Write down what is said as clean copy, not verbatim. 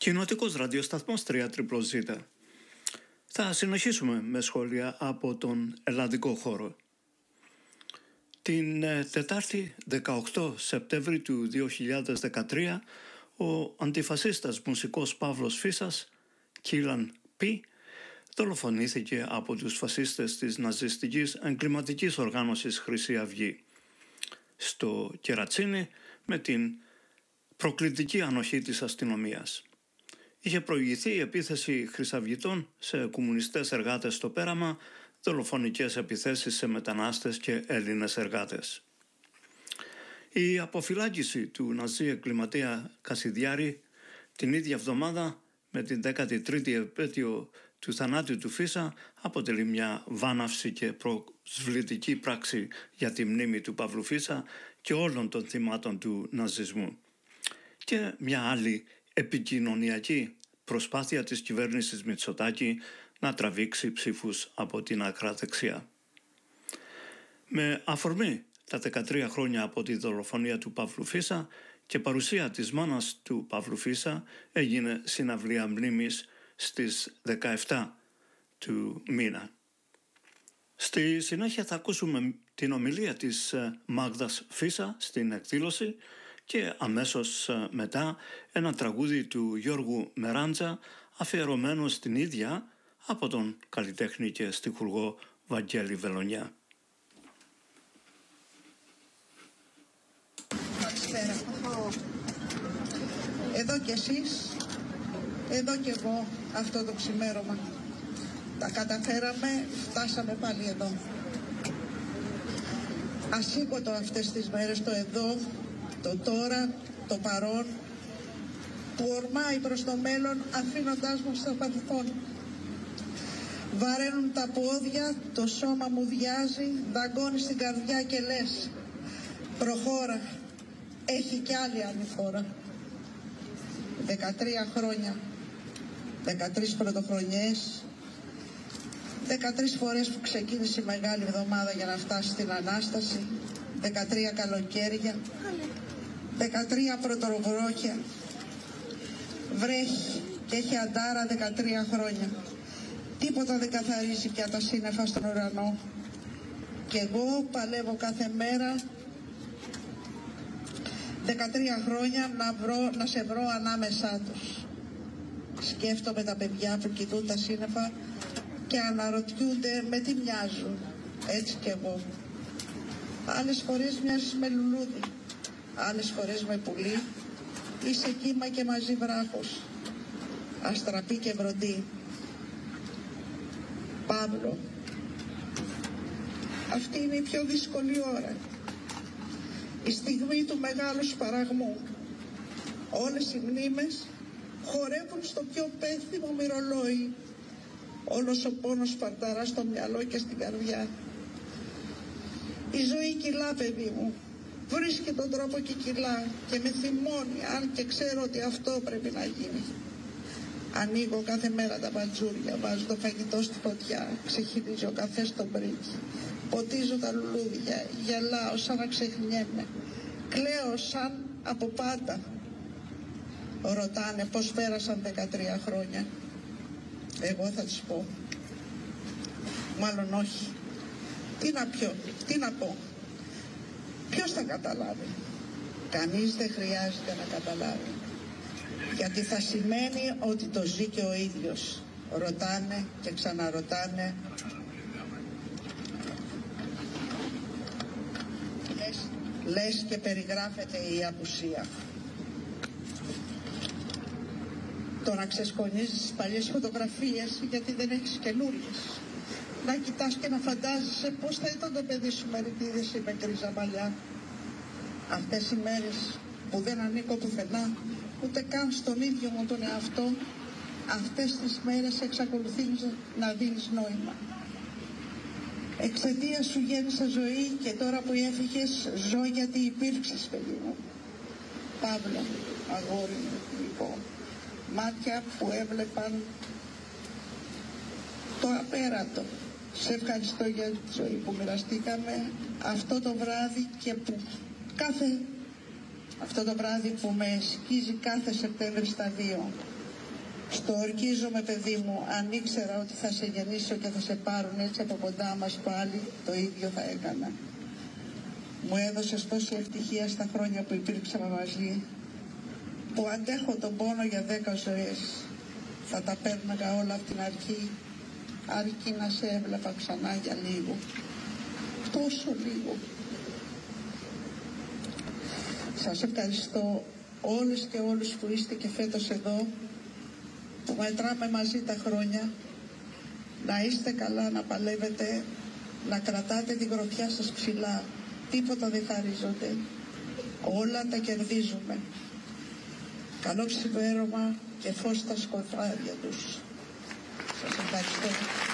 Κοινοτικός ραδιοσταθμός 3ZZZ. Θα συνεχίσουμε με σχόλια από τον ελλαδικό χώρο. Την Τετάρτη 18 Σεπτέμβρη του 2013 ο αντιφασίστας μουσικός Παύλος Φίσας, Κίλαν Π, δολοφονήθηκε από τους φασίστες της ναζιστικής εγκληματικής οργάνωσης Χρυσή Αυγή στο Κερατσίνι με την προκλητική ανοχή της αστυνομίας. Είχε προηγηθεί η επίθεση χρυσαυγητών σε κομμουνιστές εργάτες στο Πέραμα, δολοφονικές επιθέσεις σε μετανάστες και Έλληνες εργάτες. Η αποφυλάκηση του ναζί εγκληματία Κασιδιάρη την ίδια εβδομάδα με την 13η επέτειο του θανάτου του Φίσα αποτελεί μια βάναυση και προσβλητική πράξη για τη μνήμη του Παύλου Φίσα και όλων των θυμάτων του ναζισμού. Και μια άλλη επικοινωνιακή προσπάθεια της κυβέρνησης Μητσοτάκη να τραβήξει ψήφους από την άκρα δεξιά. Με αφορμή τα 13 χρόνια από τη δολοφονία του Παύλου Φίσα και παρουσία της μάνας του Παύλου Φίσα έγινε συναυλία μνήμης στις 17 του μήνα. Στη συνέχεια θα ακούσουμε την ομιλία της Μάγδας Φίσα στην εκδήλωση και αμέσως μετά ένα τραγούδι του Γιώργου Μεράντζα αφιερωμένο στην ίδια από τον καλλιτέχνη και στιχουργό Βαγγέλη Βελονιά. Καλησπέρα. Εδώ κι εσείς, εδώ κι εγώ αυτό το ξημέρωμα. Τα καταφέραμε, φτάσαμε πάλι εδώ. Ασήκωτο αυτές τις μέρες το εδώ, το τώρα, το παρόν, που ορμάει προς το μέλλον αφήνοντάς μας στο παρελθόν. Βαραίνουν τα πόδια, το σώμα μου διάζει, δαγκώνει στην καρδιά και λες προχώρα, έχει κι άλλη χώρα. 13 χρόνια, 13 πρωτοχρονιές, 13 φορές που ξεκίνησε η Μεγάλη Εβδομάδα για να φτάσει στην Ανάσταση, 13 καλοκαίρια, 13 πρωτοβρόχια, βρέχει και έχει αντάρα 13 χρόνια. Τίποτα δεν καθαρίζει πια τα σύννεφα στον ουρανό. Και εγώ παλεύω κάθε μέρα 13 χρόνια να σε βρω ανάμεσά τους. Σκέφτομαι τα παιδιά που κοιτούν τα σύννεφα και αναρωτιούνται με τι μοιάζουν. Έτσι κι εγώ. Άλλες φορές μοιάζεις με λουλούδι, άλλες φορές με πουλί, είσαι κύμα και μαζί βράχος, αστραπή και βροντί. Παύλο, αυτή είναι η πιο δύσκολη ώρα, η στιγμή του μεγάλου σπαραγμού. Όλες οι μνήμες χορεύουν στο πιο πέθυμο μυρολόι, όλος ο πόνος σπαρταρά στο μυαλό και στην καρδιά. Η ζωή κυλά, παιδί μου, βρίσκει τον τρόπο και κυλά και με θυμώνει, αν και ξέρω ότι αυτό πρέπει να γίνει. Ανοίγω κάθε μέρα τα μπατζούρια, βάζω το φαγητό στη φωτιά, ξεχυλίζει ο καφές στο μπρίκι, ποτίζω τα λουλούδια, γελάω σαν να ξεχνιέμαι, κλαίω σαν από πάντα. Ρωτάνε πως πέρασαν 13 χρόνια. Εγώ θα τους πω, μάλλον όχι. Τι να πω. Ποιος θα καταλάβει? Κανείς δεν χρειάζεται να καταλάβει. Γιατί θα σημαίνει ότι το ζει και ο ίδιος. Ρωτάνε και ξαναρωτάνε. Λες και περιγράφεται η απουσία. Το να ξεσκονίζεις τις παλιές φωτογραφίες γιατί δεν έχεις καινούριες. Να κοιτάς και να φαντάζεσαι πώς θα ήταν το παιδί σου μεριτίδες ή με γκρίζα μαλλιά. Αυτές οι μέρες που δεν ανήκω πουθενά, ούτε καν στον ίδιο μου τον εαυτό, αυτές τις μέρες εξακολουθείς να δίνεις νόημα. Εξαιτίας σου γέννησα ζωή και τώρα που έφυγες ζω γιατί υπήρξες, παιδί μου. Παύλο, αγόρι μου, λοιπόν, μάτια που έβλεπαν το απέρατο. Σε ευχαριστώ για τη ζωή που μοιραστήκαμε αυτό το βράδυ και που αυτό το βράδυ που με σκίζει κάθε Σεπτέμβρη στα 2. Στο ορκίζομαι, παιδί μου, αν ήξερα ότι θα σε γεννήσω και θα σε πάρουν έτσι από κοντά μας πάλι, το ίδιο θα έκανα. Μου έδωσες τόση ευτυχία στα χρόνια που υπήρξαμε μαζί, που αντέχω τον πόνο για 10 ζωές. Θα τα παίρναγα όλα από την αρχή, αρκεί να σε έβλεπα ξανά για λίγο. Τόσο λίγο. Σας ευχαριστώ όλες και όλους που είστε και φέτος εδώ, που μετράμε μαζί τα χρόνια. Να είστε καλά, να παλεύετε, να κρατάτε την γροθιά σας ψηλά. Τίποτα δεν χαρίζονται. Όλα τα κερδίζουμε. Καλό ξημέρωμα και φως στα σκοτάδια τους. Σας ευχαριστώ.